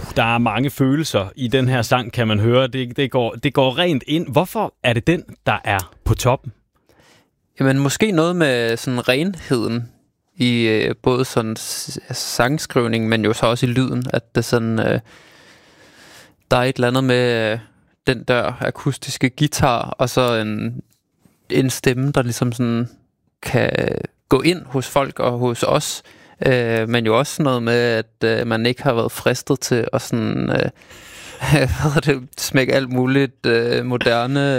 Der er mange følelser i den her sang, kan man høre. Det går rent ind. Hvorfor er det den, der er på toppen? Jamen, måske noget med sådan renheden i både sådan sangskrivning, men jo så også i lyden, at det sådan, der er et eller andet med den der akustiske guitar, og så en stemme, der ligesom sådan kan gå ind hos folk og hos os, men jo også noget med, at man ikke har været fristet til at sådan, smække alt muligt moderne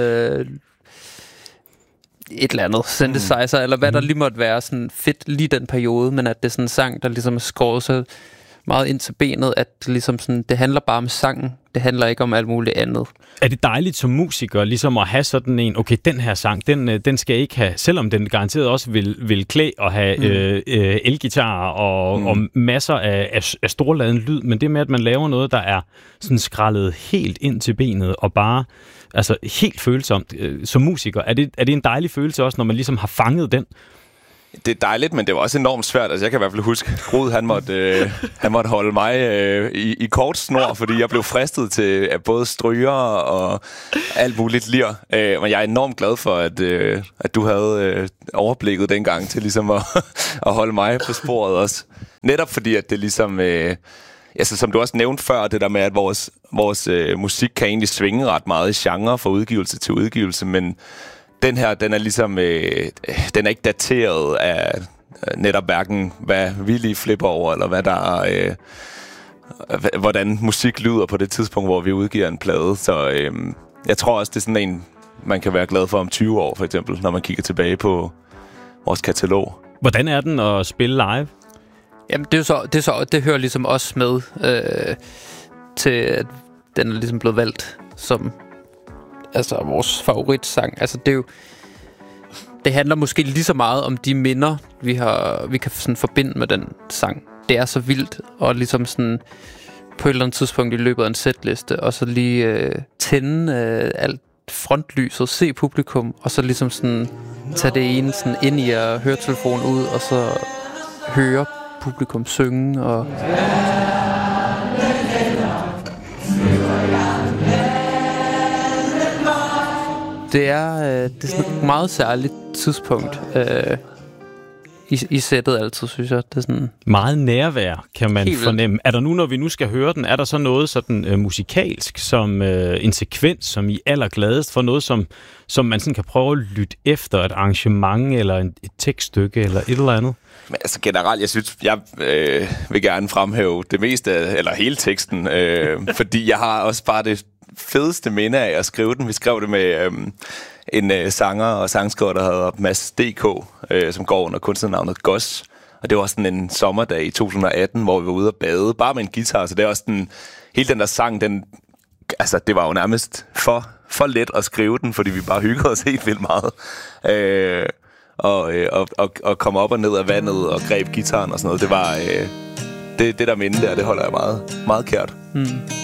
et eller andet synthesizer, eller hvad der lige måtte være sådan fedt lige den periode, men at det er sådan en sang, der ligesom er skåret så meget ind til benet, at det ligesom sådan, det handler bare om sangen, det handler ikke om alt muligt andet. Er det dejligt som musiker, ligesom at have sådan en, okay, den her sang, den skal ikke have, selvom den garanteret også vil klæde at have elgitar og masser af storladen lyd, men det med, at man laver noget, der er sådan skrællet helt ind til benet, og bare altså helt følsomt som musiker, er det en dejlig følelse også, når man ligesom har fanget den? Det er dejligt, men det var også enormt svært. Altså, jeg kan i hvert fald huske, Rud, han måtte holde mig i kort snor, fordi jeg blev fristet til både stryger og alt muligt lir. Men jeg er enormt glad for, at du havde overblikket dengang til ligesom at holde mig på sporet også. Netop fordi, at det ligesom... altså, som du også nævnte før, det der med, at vores musik kan egentlig svinge ret meget i genre fra udgivelse til udgivelse, men den her, den er ligesom, den er ikke dateret af netop hverken, hvad vi lige flipper over, eller hvad der er, hvordan musik lyder på det tidspunkt, hvor vi udgiver en plade. Så jeg tror også, det er sådan en, man kan være glad for om 20 år, for eksempel, når man kigger tilbage på vores katalog. Hvordan er den at spille live? Jamen, det hører ligesom også med til, at den er ligesom blevet valgt som altså vores favoritsang. Altså det handler måske lige så meget om de minder vi kan sådan forbinde med den sang. Det er så vildt og ligesom sådan på et eller andet tidspunkt i løbet af en setliste, og så lige tænde alt frontlyset, se publikum, og så ligesom sådan tage det ene sådan ind i at høre telefonen ud, og så høre publikum synge og det er sådan et meget særligt tidspunkt i sættet altid, synes jeg. Det er sådan meget nærvær, kan man fornemme. Er der nu, når vi nu skal høre den, er der så noget sådan musikalsk, som en sekvens, som I er allergladest for, noget, som man sådan kan prøve at lytte efter et arrangement, eller et tekststykke, eller et eller andet? Men altså generelt, jeg synes, jeg vil gerne fremhæve det meste, eller hele teksten, fordi jeg har også bare det fedeste minde af at skrive den. Vi skrev det med en sanger og sangskriver, der hedder Mads D.K., som går under kunstnernavnet Goss. Og det var sådan en sommerdag i 2018, hvor vi var ude at bade, bare med en guitar. Så det er også den, hele den der sang, altså det var jo nærmest for let at skrive den, fordi vi bare hyggede os helt vildt meget. Og komme op og ned af vandet og greb guitaren og sådan noget. Det var det der minde der, det holder jeg meget, meget kært.